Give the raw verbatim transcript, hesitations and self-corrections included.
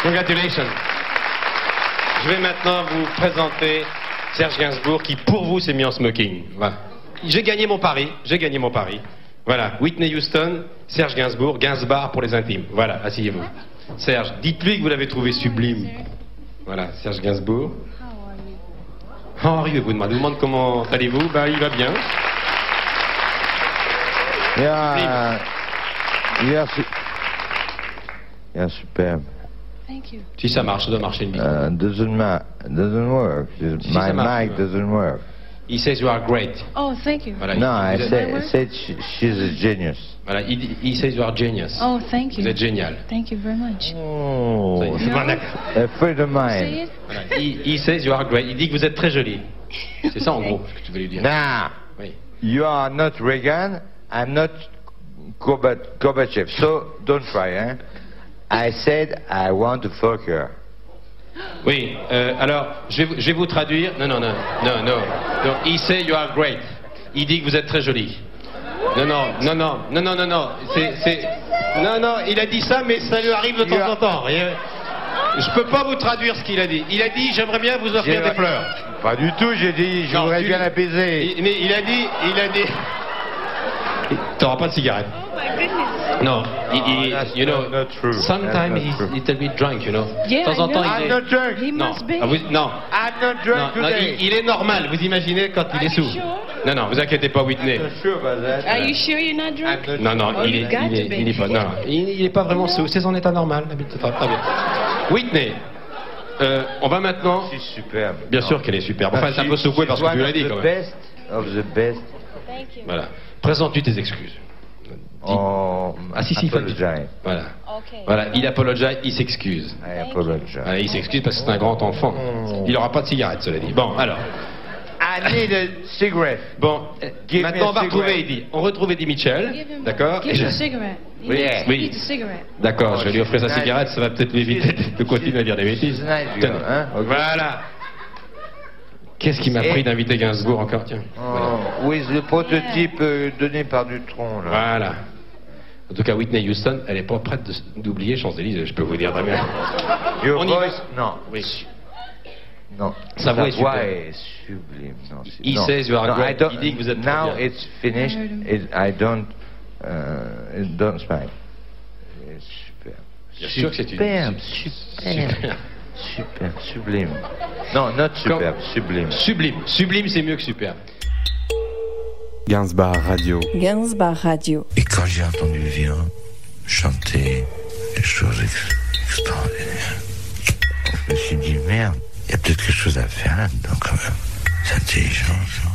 Congratulations. Je vais maintenant vous présenter Serge Gainsbourg qui, pour vous, s'est mis en smoking. Voilà. J'ai gagné mon pari, j'ai gagné mon pari. Voilà, Whitney Houston, Serge Gainsbourg, Gainsbar pour les intimes. Voilà, asseyez-vous. Serge, dites-lui que vous l'avez trouvé sublime. Voilà, Serge Gainsbourg. How are you? Vous demandez, vous demande comment allez-vous? Bah, il va bien. Yeah, yeah, su- yeah, superbe. Thank you. Si ça marche, ça doit marcher une minute. Uh, doesn't ma- doesn't work. Si, My ça marche, mic ouais. doesn't work. He says you are great. Oh, thank you. Voilà, No, il, I vous êtes- said, I said she, she's a genius. voilà, il, dit- he says you are genius. Oh, thank you. Vous êtes génial. Thank you very much. Oh, C'est bon, d'accord. a friend of Say mine. it. Voilà, he, he says you are great. Il dit que vous êtes très jolie. C'est ça en gros ce que tu veux lui dire. Now, Oui. you are not Reagan, I'm not Gorbat- Gorbachev, so don't try, hein? I said I want to fuck her. Oui, euh, alors, je vais, vous- je vais vous traduire. Non, non, non, non, non. non. He say you are great. Il dit que vous êtes très jolie. Non, non, non, non, non, non, non, non. C'est, c'est... Non, non, il a dit ça, mais ça lui arrive de temps en temps. Et, euh, je peux pas vous traduire ce qu'il a dit. Il a dit, j'aimerais bien vous offrir J'ai- des fleurs. Pas du tout, j'ai dit, je Non, voudrais tu- bien l'apaiser. Il, mais il a dit, il a dit... T'auras pas de cigarette. Oh my goodness. Non, il, il- that's you know, not- not true. sometimes That's not he's true. a little bit drunk, you know. Yeah, de temps en I temps, know. il I'm est... not drunk. He Non, must be. ah, vous- non, I'm not drunk non, non, today. il, il est normal. Vous imaginez quand il Are est you sous. sure? Non, non, vous inquiétez pas, Whitney. I'm not sure about that. Are you sure you're not drunk? I'm not- Non, non, Oh, il, you est, got il, est, to be. il est pas, non, non, il, il est pas vraiment sous. C'est son état normal. d'habitude. Très très bien. Whitney, euh, on va maintenant. C'est superbe. Bien Non. sûr qu'elle est superbe. Enfin, c'est un She- peu secoué she's parce que tu one l'as of dit the quand même. best of the best. Thank you. Voilà. Présente-tu tes excuses. Oh, Ah si, si, il faut le dire. apologize. Voilà. Okay. Voilà, il apologize, il s'excuse. I apologize. Voilà, il s'excuse parce que c'est un grand enfant. Il n'aura pas de cigarette, cela dit. Bon, alors. I need a cigarette. Bon, euh, Give me maintenant a on va retrouver cigarette. Eddie. On retrouve Eddie Mitchell. Give him, D'accord. Give Et him je- a cigarette. He Oui. needs, Oui. he needs a cigarette. D'accord, je vais lui offrir sa Nice. cigarette, ça va peut-être lui éviter de continuer à dire des bêtises. She's nice girl, Tenez. hein, ok. Voilà. Qu'est-ce qui m'a Et- pris d'inviter Gainsbourg encore, tiens. Voilà. Oh, oui, le prototype euh, donné par Dutron, là. Voilà. En tout cas, Whitney Houston, elle n'est pas prête de- d'oublier Champs-Élysées, je peux vous dire, Damien. Your On y va. voice, non. Oui. Non. Sa voix est voix superbe. est sublime. Non, c'est- He non. says you are No, great. I don't- Il dit que vous êtes très Now bien. it's finished. I heard him. It, I don't, uh, it don't smile. C'est superbe. Bien sûr que c'est une- Superbe, Super. superbe. Super, sublime. Non, not superbe, sublime. Sublime. Sublime, c'est mieux que super. Gainsbar Radio. Gainsbar Radio. Et quand j'ai entendu le violon chanter des choses ex- extraordinaires, je me suis dit, merde, il y a peut-être quelque chose à faire là-dedans quand même. C'est intelligent, ça.